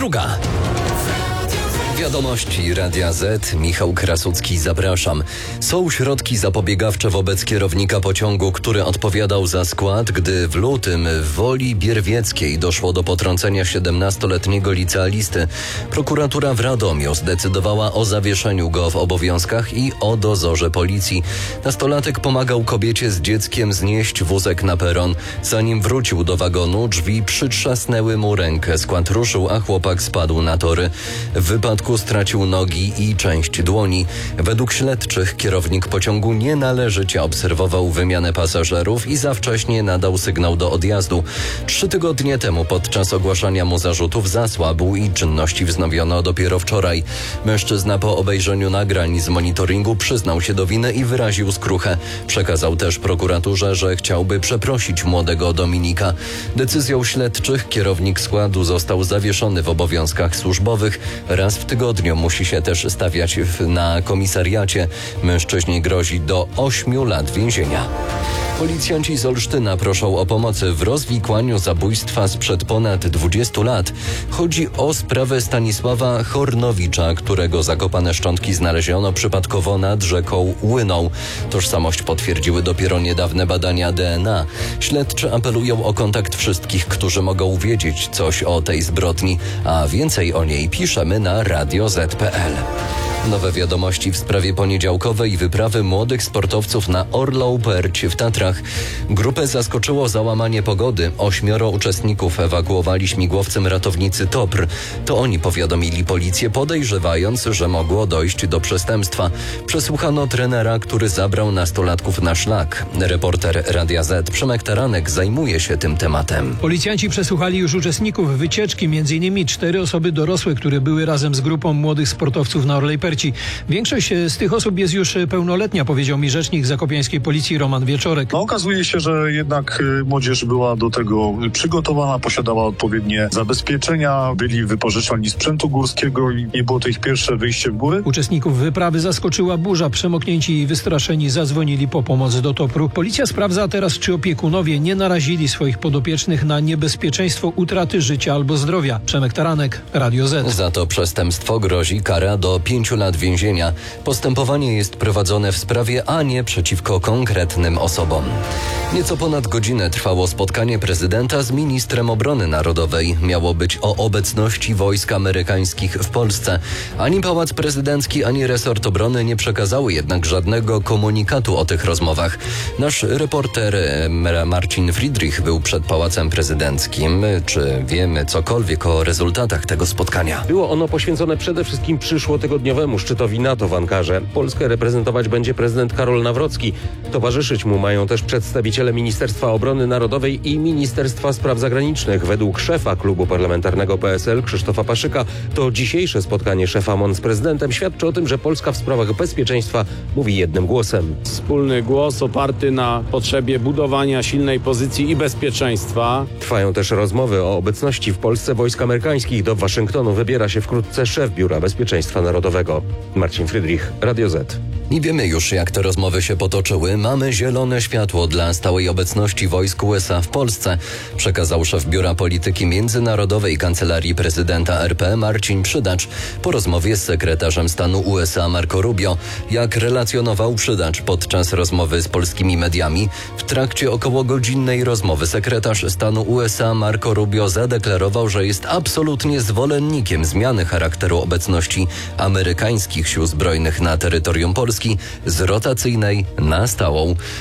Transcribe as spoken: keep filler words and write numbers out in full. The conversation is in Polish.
druga. Wiadomości Radia Z. Michał Krasucki, zapraszam. Są środki zapobiegawcze wobec kierownika pociągu, który odpowiadał za skład, gdy w lutym w Woli Bierwieckiej doszło do potrącenia siedemnastoletniego licealisty. Prokuratura w Radomiu zdecydowała o zawieszeniu go w obowiązkach i o dozorze policji. Nastolatek pomagał kobiecie z dzieckiem znieść wózek na peron. Zanim wrócił do wagonu, drzwi przytrzasnęły mu rękę. Skład ruszył, a chłopak spadł na tory. W wypadku stracił nogi i część dłoni. Według śledczych kierownik pociągu nienależycie obserwował wymianę pasażerów i za wcześnie nadał sygnał do odjazdu. Trzy tygodnie temu podczas ogłaszania mu zarzutów zasłabł i czynności wznowiono dopiero wczoraj. Mężczyzna po obejrzeniu nagrań z monitoringu przyznał się do winy i wyraził skruchę. Przekazał też prokuraturze, że chciałby przeprosić młodego Dominika. Decyzją śledczych kierownik składu został zawieszony w obowiązkach służbowych. Raz w tygodniu musi się też stawiać w, na komisariacie. Mężczyźnie grozi do ośmiu lat więzienia. Policjanci z Olsztyna proszą o pomoc w rozwikłaniu zabójstwa sprzed ponad dwudziestu lat. Chodzi o sprawę Stanisława Hornowicza, którego zakopane szczątki znaleziono przypadkowo nad rzeką Łyną. Tożsamość potwierdziły dopiero niedawne badania D N A. Śledczy apelują o kontakt wszystkich, którzy mogą wiedzieć coś o tej zbrodni, a więcej o niej piszemy na radio zet kropka pe el. Nowe wiadomości w sprawie poniedziałkowej wyprawy młodych sportowców na Orlą Perć w Tatrach. Grupę zaskoczyło załamanie pogody. Ośmioro uczestników ewakuowali śmigłowcem ratownicy Topr. To oni powiadomili policję, podejrzewając, że mogło dojść do przestępstwa. Przesłuchano trenera, który zabrał nastolatków na szlak. Reporter Radia Z Przemek Taranek zajmuje się tym tematem. Policjanci przesłuchali już uczestników wycieczki, między innymi cztery osoby dorosłe, które były razem z grupą młodych sportowców na Orlej Perci. Większość z tych osób jest już pełnoletnia, powiedział mi rzecznik zakopiańskiej policji Roman Wieczorek. No, okazuje się, że jednak młodzież była do tego przygotowana, posiadała odpowiednie zabezpieczenia, byli wypożyczalni sprzętu górskiego i nie było to ich pierwsze wyjście w góry. Uczestników wyprawy zaskoczyła burza. Przemoknięci i wystraszeni zadzwonili po pomoc do Topru. Policja sprawdza teraz, czy opiekunowie nie narazili swoich podopiecznych na niebezpieczeństwo utraty życia albo zdrowia. Przemek Taranek, Radio Z. Za to przestępstwo grozi kara do pięciu lat więzienia. Postępowanie jest prowadzone w sprawie, a nie przeciwko konkretnym osobom. Nieco ponad godzinę trwało spotkanie prezydenta z ministrem obrony narodowej. Miało być o obecności wojsk amerykańskich w Polsce. Ani Pałac Prezydencki, ani resort obrony nie przekazały jednak żadnego komunikatu o tych rozmowach. Nasz reporter Marcin Friedrich był przed Pałacem Prezydenckim. Czy wiemy cokolwiek o rezultatach tego spotkania? Było ono poświęcone przede wszystkim przyszłotygodniowemu szczytowi NATO w Ankarze. Polskę reprezentować będzie prezydent Karol Nawrocki. Towarzyszyć mu mają też przedstawiciele Ministerstwa Obrony Narodowej i Ministerstwa Spraw Zagranicznych. Według szefa klubu parlamentarnego P S L Krzysztofa Paszyka to dzisiejsze spotkanie szefa M O N z prezydentem świadczy o tym, że Polska w sprawach bezpieczeństwa mówi jednym głosem. Wspólny głos oparty na potrzebie budowania silnej pozycji i bezpieczeństwa. Trwają też rozmowy o obecności w Polsce wojsk amerykańskich. Do Waszyngtonu wybiera się wkrótce szef Biura Bezpieczeństwa Narodowego. Marcin Friedrich, Radio Z. Nie wiemy już, jak te rozmowy się potoczyły. Mamy zielone światło dla stałej obecności wojsk U S A w Polsce, przekazał szef Biura Polityki Międzynarodowej Kancelarii Prezydenta R P Marcin Przydacz po rozmowie z sekretarzem stanu U S A Marco Rubio. Jak relacjonował Przydacz podczas rozmowy z polskimi mediami, w trakcie okołogodzinnej rozmowy sekretarz stanu U S A Marco Rubio zadeklarował, że jest absolutnie zwolennikiem zmiany charakteru obecności amerykańskich sił zbrojnych na terytorium Polski z rotacyjnej na stałą.